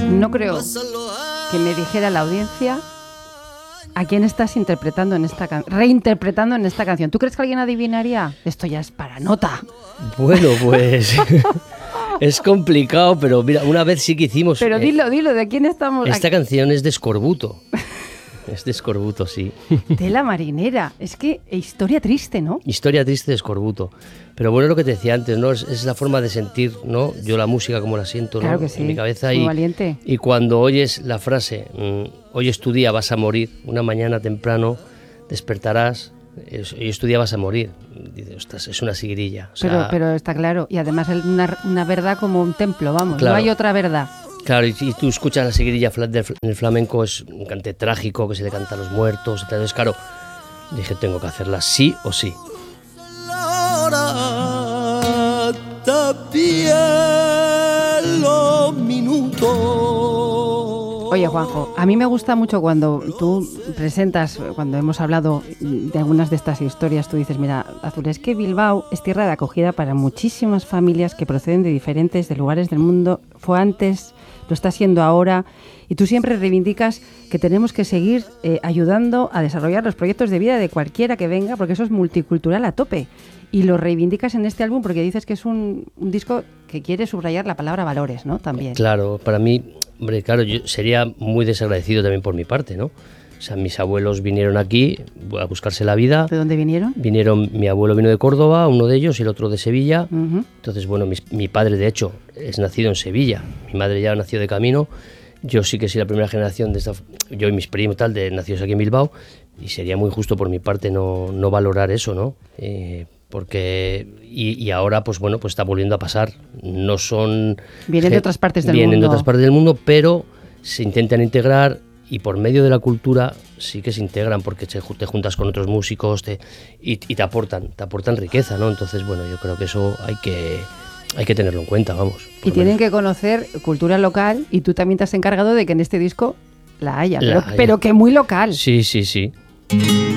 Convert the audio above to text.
No creo que me dijera la audiencia a quién estás interpretando en reinterpretando en esta canción. ¿Tú crees que alguien adivinaría? Esto ya es para nota. Bueno, pues es complicado, pero mira, una vez sí que hicimos... Pero dilo, ¿de quién estamos? Esta canción es de Escorbuto. Es de Escorbuto, sí. Tela marinera. Es que historia triste, ¿no? Historia triste de Escorbuto. Pero bueno, es lo que te decía antes, ¿no? Es la forma de sentir, ¿no? Yo la música como la siento, claro ¿no? Que sí. En mi cabeza. Muy valiente. Y cuando oyes la frase, hoy es tu día, vas a morir, una mañana temprano despertarás, hoy es tu día, vas a morir. Dices, ostras, es una seguirilla. O sea, pero está claro. Y además una verdad como un templo, vamos. Claro. No hay otra verdad. Claro, y tú escuchas la seguirilla en el flamenco, es un cante trágico que se le canta a los muertos. Entonces, claro, dije, tengo que hacerla sí o sí. Oye, Juanjo, a mí me gusta mucho cuando tú presentas, cuando hemos hablado de algunas de estas historias, tú dices, mira, Azul, es que Bilbao es tierra de acogida para muchísimas familias que proceden de diferentes lugares del mundo. Fue antes, lo está siendo ahora, y tú siempre reivindicas que tenemos que seguir ayudando a desarrollar los proyectos de vida de cualquiera que venga, porque eso es multicultural a tope. Y lo reivindicas en este álbum porque dices que es un disco que quiere subrayar la palabra valores, ¿no? También. Claro, para mí, hombre, claro, yo sería muy desagradecido también por mi parte, ¿no? O sea, mis abuelos vinieron aquí a buscarse la vida. ¿De dónde vinieron? Mi abuelo vino de Córdoba, uno de ellos, y el otro de Sevilla. Uh-huh. Entonces, bueno, mi padre, de hecho, es nacido en Sevilla. Mi madre ya nació de camino. Yo sí que soy la primera generación yo y mis primos nacidos aquí en Bilbao, y sería muy injusto por mi parte no valorar eso, ¿no? Porque y ahora pues bueno, pues está volviendo a pasar. No son vienen de otras partes del vienen mundo. de otras partes del mundo, pero se intentan integrar, y por medio de la cultura sí que se integran, porque te juntas con otros músicos y te aportan riqueza, ¿no? Entonces, bueno, yo creo que eso hay que tenerlo en cuenta, vamos. Y tienen que conocer cultura local, y tú también te has encargado de que en este disco la haya, pero que muy local. Sí.